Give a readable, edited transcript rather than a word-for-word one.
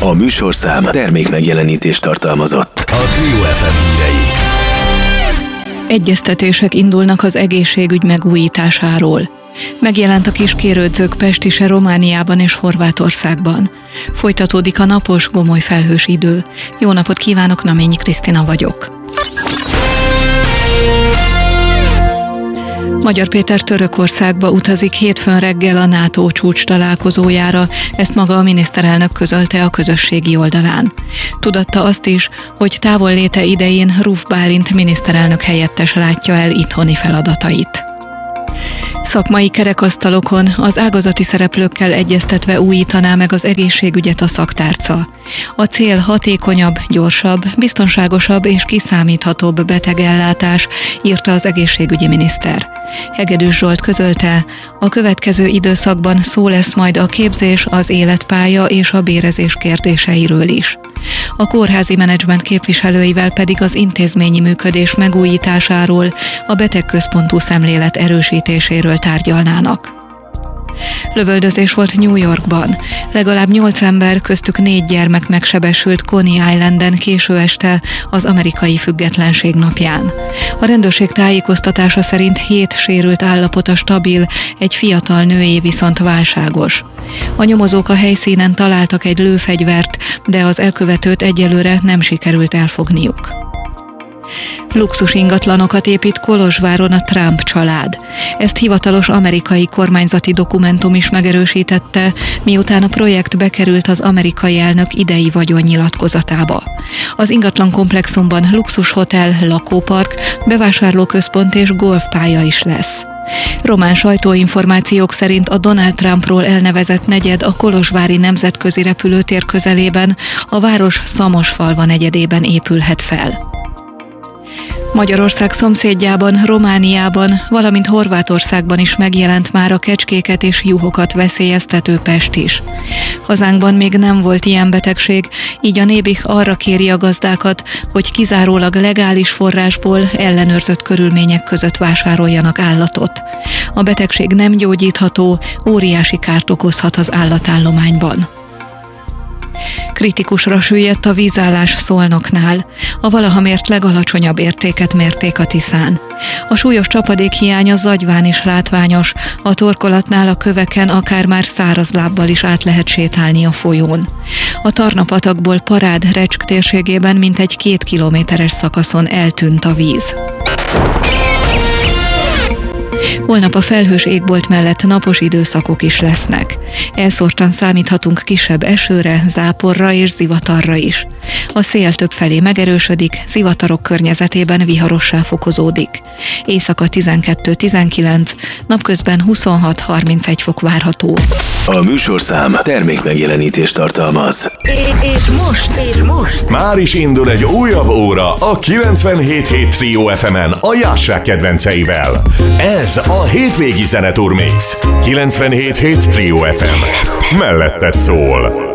A műsorszám termékmegjelenítést tartalmazott. A Trio FM hírei. Egyeztetések indulnak az egészségügy megújításáról. Megjelent a kiskérődzők pestise Romániában és Horvátországban. Folytatódik a napos, gomoly felhős idő. Jó napot kívánok, Naményi Krisztina vagyok. Magyar Péter Törökországba utazik hétfőn reggel a NATO csúcs találkozójára, ezt maga a miniszterelnök közölte a közösségi oldalán. Tudatta azt is, hogy távolléte idején Ruf Bálint miniszterelnök helyettes látja el itthoni feladatait. Szakmai kerekasztalokon az ágazati szereplőkkel egyeztetve újítaná meg az egészségügyet a szaktárca. A cél hatékonyabb, gyorsabb, biztonságosabb és kiszámíthatóbb betegellátás, írta az egészségügyi miniszter. Hegedűs Zsolt közölte, a következő időszakban szó lesz majd a képzés, az életpálya és a bérezés kérdéseiről is. A kórházi menedzsment képviselőivel pedig az intézményi működés megújításáról, a betegközpontú szemlélet erősítéséről tárgyalnának. Lövöldözés volt New Yorkban. Legalább 8 ember, köztük 4 gyermek megsebesült Coney Islanden késő este az amerikai függetlenség napján. A rendőrség tájékoztatása szerint 7 sérült állapota stabil, egy fiatal nőé viszont válságos. A nyomozók a helyszínen találtak egy lőfegyvert, de az elkövetőt egyelőre nem sikerült elfogniuk. Luxus ingatlanokat épít Kolozsváron a Trump család. Ezt hivatalos amerikai kormányzati dokumentum is megerősítette, miután a projekt bekerült az amerikai elnök idei vagyonnyilatkozatába. Az ingatlan komplexumban luxushotel, lakópark, bevásárlóközpont és golfpálya is lesz. Román sajtóinformációk szerint a Donald Trumpról elnevezett negyed a kolozsvári nemzetközi repülőtér közelében, a város Szamosfalva negyedében épülhet fel. Magyarország szomszédjában, Romániában, valamint Horvátországban is megjelent már a kecskéket és juhokat veszélyeztető pest is. Hazánkban még nem volt ilyen betegség, így a Nébih arra kéri a gazdákat, hogy kizárólag legális forrásból ellenőrzött körülmények között vásároljanak állatot. A betegség nem gyógyítható, óriási kárt okozhat az állatállományban. Kritikusra süllyedt a vízállás Szolnoknál. A valaha mért legalacsonyabb értéket mérték a Tiszán. A súlyos csapadékhiány a Zagyván is látványos, a torkolatnál a köveken akár már száraz lábbal is át lehet sétálni a folyón. A Tarna-patakból Parád-Recsk térségében mintegy 2 kilométeres szakaszon eltűnt a víz. Holnap a felhős égbolt mellett napos időszakok is lesznek. Elszórtan számíthatunk kisebb esőre, záporra és zivatarra is. A szél többfelé megerősödik, zivatarok környezetében viharossá fokozódik. Éjszaka 12-19, napközben 26-31 fok várható. A műsorszám termékmegjelenítést tartalmaz. És most már is indul egy újabb óra a 97.7 Trio FM-en a Jássák kedvenceivel. Ez a hétvégi zeneturmix. 97.7 Trio FM. Melletted szól.